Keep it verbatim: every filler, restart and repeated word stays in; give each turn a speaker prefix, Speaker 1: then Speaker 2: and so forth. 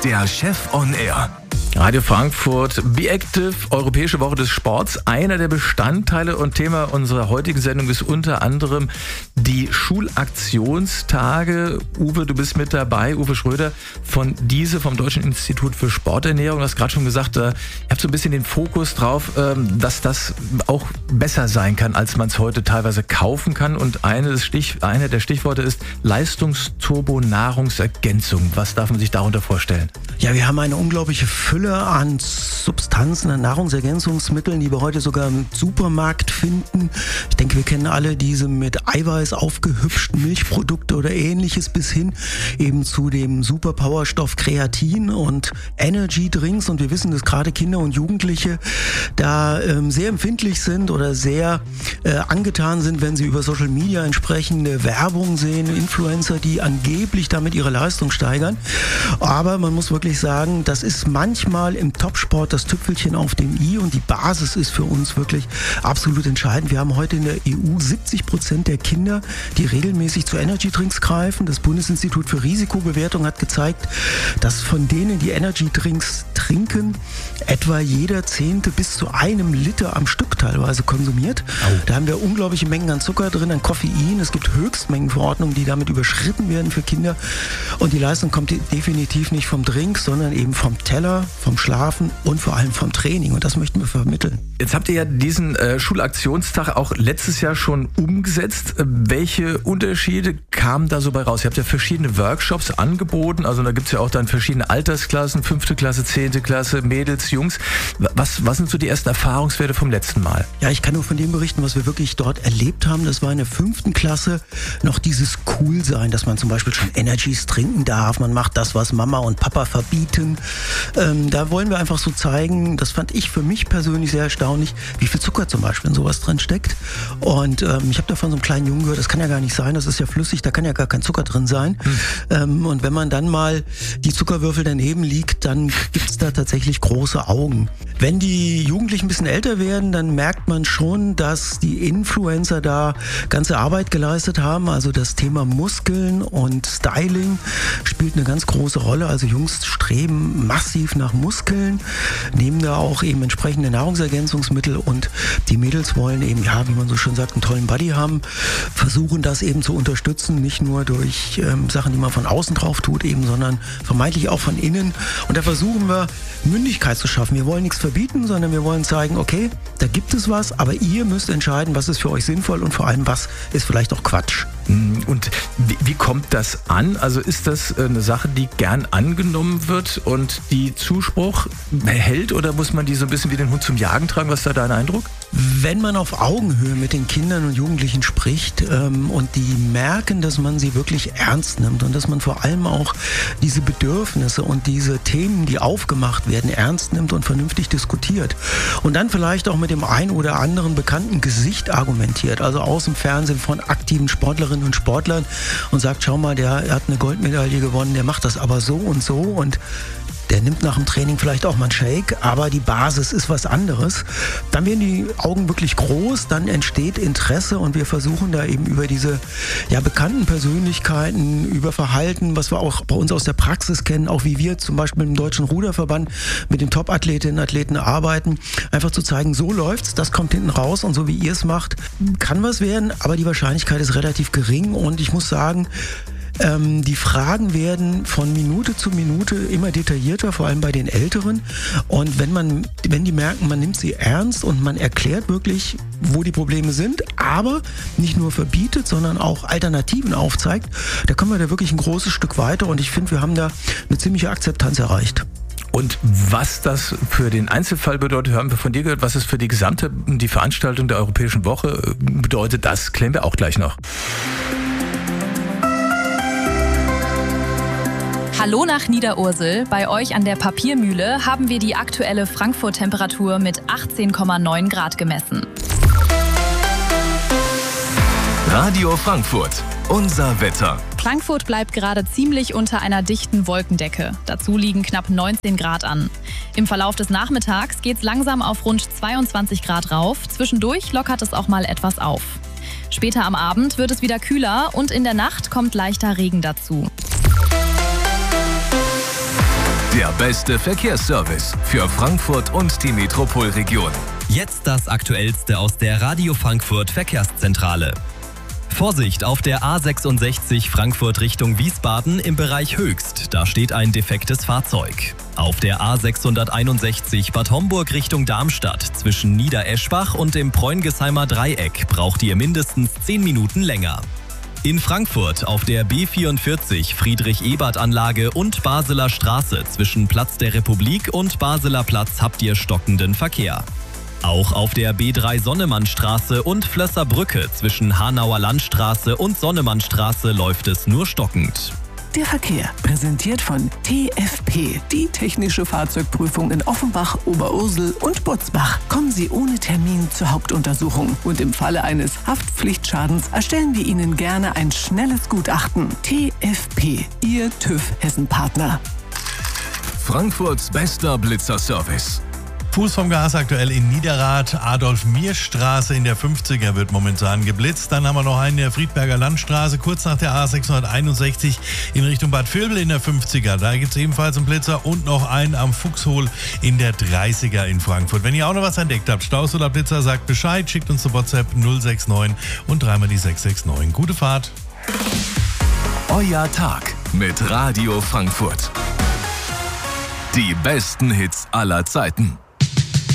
Speaker 1: der Chef on Air.
Speaker 2: Radio Frankfurt, Be Active, Europäische Woche des Sports. Einer der Bestandteile und Thema unserer heutigen Sendung ist unter anderem die Schulaktionstage. Uwe, du bist mit dabei, Uwe Schröder von diese vom Deutschen Institut für Sporternährung. Du hast gerade schon gesagt, ihr habt so ein bisschen den Fokus drauf, dass das auch besser sein kann, als man es heute teilweise kaufen kann. Und eine, Stich, eine der Stichworte ist Leistungsturbo-Nahrungsergänzung. Was darf man sich darunter vorstellen?
Speaker 3: Ja, wir haben eine unglaubliche Fülle an Substanzen, an Nahrungsergänzungsmitteln, die wir heute sogar im Supermarkt finden. Ich denke, wir kennen alle diese mit Eiweiß aufgehübschten Milchprodukte oder ähnliches bis hin eben zu dem Superpowerstoff Kreatin und Energy Drinks. Und wir wissen, dass gerade Kinder und Jugendliche da ähm, sehr empfindlich sind oder sehr äh, angetan sind, wenn sie über Social Media entsprechende Werbung sehen, Influencer, die angeblich damit ihre Leistung steigern. Aber man muss wirklich sagen, das ist manchmal Mal im Topsport das Tüpfelchen auf dem i und die Basis ist für uns wirklich absolut entscheidend. Wir haben heute in der E U siebzig Prozent der Kinder, die regelmäßig zu Energy Drinks greifen. Das Bundesinstitut für Risikobewertung hat gezeigt, dass von denen, die Energy Drinks trinken, etwa jeder Zehnte bis zu einem Liter am Stück teilweise konsumiert. Oh. Da haben wir unglaubliche Mengen an Zucker drin, an Koffein. Es gibt Höchstmengenverordnungen, die damit überschritten werden für Kinder. Und die Leistung kommt definitiv nicht vom Drink, sondern eben vom Teller, vom Schlafen und vor allem vom Training. Und das möchten wir vermitteln.
Speaker 2: Jetzt habt ihr ja diesen äh, Schulaktionstag auch letztes Jahr schon umgesetzt. Äh, welche Unterschiede kamen da so bei raus? Ihr habt ja verschiedene Workshops angeboten. Also da gibt es ja auch dann verschiedene Altersklassen, fünfte Klasse, zehnte Klasse, Mädels, Jungs. Was, was sind so die ersten Erfahrungswerte vom letzten Mal?
Speaker 3: Ja, ich kann nur von dem berichten, was wir wirklich dort erlebt haben. Das war in der fünften Klasse noch dieses Coolsein, dass man zum Beispiel schon Energies trinken darf. Man macht das, was Mama und Papa verbieten. Ähm, da wollen wir einfach so zeigen, das fand ich für mich persönlich sehr erstaunlich, wie viel Zucker zum Beispiel in sowas drin steckt. Und ähm, ich habe da von so einem kleinen Jungen gehört, das kann ja gar nicht sein, das ist ja flüssig, da kann ja gar kein Zucker drin sein. Hm. Ähm, und wenn man dann mal die Zuckerwürfel daneben liegt, dann gibt's da tatsächlich große Augen. Wenn die Jugendlichen ein bisschen älter werden, dann merkt man schon, dass die Influencer da ganze Arbeit geleistet haben. Also das Thema Muskeln und Styling spielt eine ganz große Rolle. Also Jungs streben massiv nach Muskeln, nehmen da auch eben entsprechende Nahrungsergänzungsmittel und die Mädels wollen eben, ja, wie man so schön sagt, einen tollen Buddy haben, versuchen das eben zu unterstützen, nicht nur durch ähm, Sachen, die man von außen drauf tut, eben, sondern vermeintlich auch von innen. Und da versuchen wir, Mündigkeit zu schaffen. Wir wollen nichts verbieten, sondern wir wollen zeigen, okay, da gibt es was, aber ihr müsst entscheiden, was ist für euch sinnvoll und vor allem, was ist vielleicht auch Quatsch.
Speaker 2: Und wie, wie kommt das an? Also ist das eine Sache, die gern angenommen wird und die Zuspruch hält oder muss man die so ein bisschen wie den Hund zum Jagen tragen? Was ist da dein Eindruck?
Speaker 3: Wenn man auf Augenhöhe mit den Kindern und Jugendlichen spricht ähm, und die merken, dass man sie wirklich ernst nimmt und dass man vor allem auch diese Bedürfnisse und diese Themen, die aufgemacht werden, ernst nimmt und vernünftig diskutiert und dann vielleicht auch mit dem ein oder anderen bekannten Gesicht argumentiert, also aus dem Fernsehen von aktiven Sportlerinnen und Sportlern und sagt, schau mal, der hat eine Goldmedaille gewonnen, der macht das aber so und so und der nimmt nach dem Training vielleicht auch mal einen Shake, aber die Basis ist was anderes. Dann werden die Augen wirklich groß, dann entsteht Interesse und wir versuchen da eben über diese ja, bekannten Persönlichkeiten, über Verhalten, was wir auch bei uns aus der Praxis kennen, auch wie wir zum Beispiel im Deutschen Ruderverband mit den Top-Athletinnen und Athleten arbeiten, einfach zu zeigen, so läuft's, das kommt hinten raus und so wie ihr es macht, kann was werden, aber die Wahrscheinlichkeit ist relativ gering und ich muss sagen, Ähm, die Fragen werden von Minute zu Minute immer detaillierter, vor allem bei den Älteren. Und wenn man, wenn die merken, man nimmt sie ernst und man erklärt wirklich, wo die Probleme sind, aber nicht nur verbietet, sondern auch Alternativen aufzeigt, da kommen wir da wirklich ein großes Stück weiter. Und ich finde, wir haben da eine ziemliche Akzeptanz erreicht.
Speaker 2: Und was das für den Einzelfall bedeutet, haben wir von dir gehört, was es für die gesamte die Veranstaltung der Europäischen Woche bedeutet, das klären wir auch gleich noch.
Speaker 4: Hallo nach Niederursel. Bei euch an der Papiermühle haben wir die aktuelle Frankfurt-Temperatur mit achtzehn Komma neun Grad gemessen.
Speaker 1: Radio Frankfurt, unser Wetter.
Speaker 4: Frankfurt bleibt gerade ziemlich unter einer dichten Wolkendecke. Dazu liegen knapp neunzehn Grad an. Im Verlauf des Nachmittags geht es langsam auf rund zweiundzwanzig Grad rauf. Zwischendurch lockert es auch mal etwas auf. Später am Abend wird es wieder kühler und in der Nacht kommt leichter Regen dazu.
Speaker 1: Der beste Verkehrsservice für Frankfurt und die Metropolregion.
Speaker 5: Jetzt das Aktuellste aus der Radio Frankfurt Verkehrszentrale. Vorsicht auf der A sechsundsechzig Frankfurt Richtung Wiesbaden im Bereich Höchst. Da steht ein defektes Fahrzeug. Auf der A sechshunderteinundsechzig Bad Homburg Richtung Darmstadt zwischen Niedereschbach und dem Preungesheimer Dreieck braucht ihr mindestens zehn Minuten länger. In Frankfurt auf der B vierundvierzig Friedrich-Ebert-Anlage und Baseler Straße zwischen Platz der Republik und Baseler Platz habt ihr stockenden Verkehr. Auch auf der B drei Sonnemannstraße und Flösserbrücke zwischen Hanauer Landstraße und Sonnemannstraße läuft es nur stockend.
Speaker 6: Der Verkehr, präsentiert von T F P, die technische Fahrzeugprüfung in Offenbach, Oberursel und Butzbach. Kommen Sie ohne Termin zur Hauptuntersuchung und im Falle eines Haftpflichtschadens erstellen wir Ihnen gerne ein schnelles Gutachten. T F P, Ihr TÜV Hessen-Partner.
Speaker 1: Frankfurts bester Blitzerservice.
Speaker 7: Fuß vom Gas aktuell in Niederrad, Adolf-Mier-Straße in der fünfziger wird momentan geblitzt. Dann haben wir noch einen in der Friedberger Landstraße, kurz nach der A sechshunderteinundsechzig in Richtung Bad Vilbel in der fünfziger. Da gibt es ebenfalls einen Blitzer und noch einen am Fuchshohl in der dreißiger in Frankfurt. Wenn ihr auch noch was entdeckt habt, Staus oder Blitzer, sagt Bescheid, schickt uns zu WhatsApp null sechs neun und dreimal die sechs sechs neun. Gute Fahrt.
Speaker 1: Euer Tag mit Radio Frankfurt. Die besten Hits aller Zeiten.